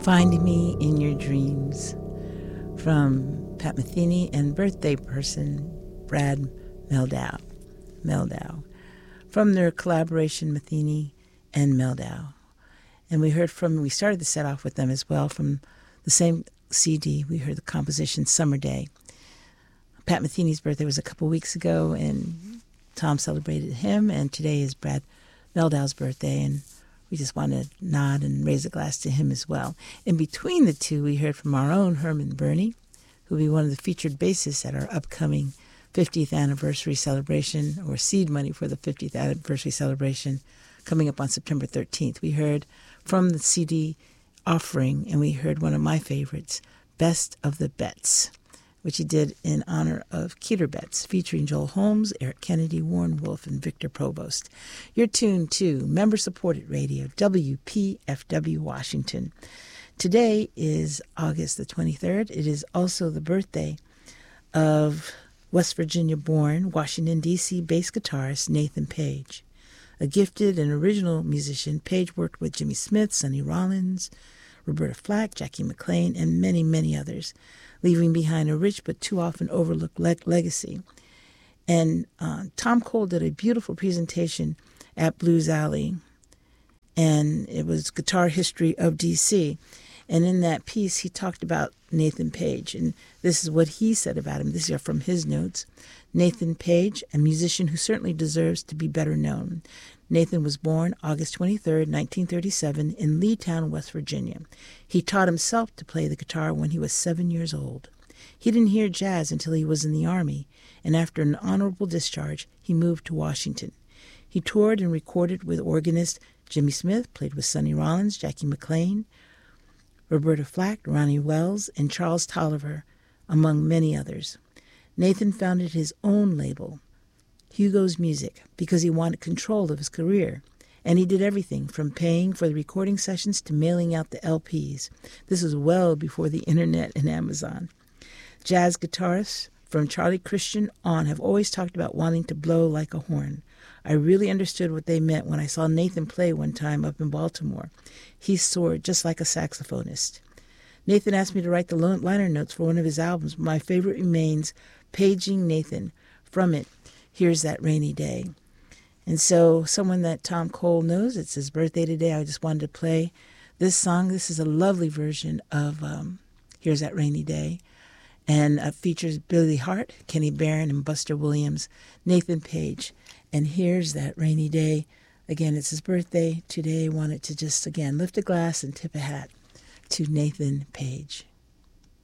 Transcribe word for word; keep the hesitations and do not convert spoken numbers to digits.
Find Me in Your Dreams from Pat Metheny and birthday person Brad Mehldau. Mehldau. From their collaboration, Metheny and Mehldau. And we heard from, we started the set off with them as well from the same C D. We heard the composition Summer Day. Pat Metheny's birthday was a couple weeks ago, and Tom celebrated him, and today is Brad Mehldau's birthday, and we just want to nod and raise a glass to him as well. In between the two, we heard from our own Herman Burney, who will be one of the featured bassists at our upcoming fiftieth anniversary celebration, or seed money for the fiftieth anniversary celebration, coming up on September thirteenth. We heard from the C D offering, and we heard one of my favorites, Best of the Bets, which he did in honor of Keter Betts, featuring Joel Holmes, Eric Kennedy, Warren Wolf, and Victor Provost. You're tuned to member-supported radio, W P F W Washington. Today is August the twenty-third. It is also the birthday of West Virginia-born, Washington, D C bass guitarist Nathan Page. A gifted and original musician, Page worked with Jimmy Smith, Sonny Rollins, Roberta Flack, Jackie McLean, and many, many others, leaving behind a rich but too often overlooked le- legacy. And uh, Tom Cole did a beautiful presentation at Blues Alley, and it was Guitar History of D C. And in that piece, he talked about Nathan Page, and this is what he said about him. This is from his notes. Nathan Page, a musician who certainly deserves to be better known. Nathan was born August twenty-third, nineteen thirty-seven, in Leetown, West Virginia. He taught himself to play the guitar when he was seven years old. He didn't hear jazz until he was in the Army, and after an honorable discharge, he moved to Washington. He toured and recorded with organist Jimmy Smith, played with Sonny Rollins, Jackie McLean, Roberta Flack, Ronnie Wells, and Charles Tolliver, among many others. Nathan founded his own label, Hugo's Music, because he wanted control of his career, and he did everything from paying for the recording sessions to mailing out the L Ps. This was well before the internet and Amazon. Jazz guitarists from Charlie Christian on have always talked about wanting to blow like a horn. I really understood what they meant when I saw Nathan play one time up in Baltimore. He soared just like a saxophonist. Nathan asked me to write the liner notes for one of his albums. My favorite remains Paging Nathan. From it, Here's That Rainy Day. And so someone that Tom Cole knows, it's his birthday today, I just wanted to play this song. This is a lovely version of um, Here's That Rainy Day. And uh, features Billy Hart, Kenny Barron, and Buster Williams, Nathan Page. And Here's That Rainy Day. Again, it's his birthday today. I wanted to just, again, lift a glass and tip a hat to Nathan Page.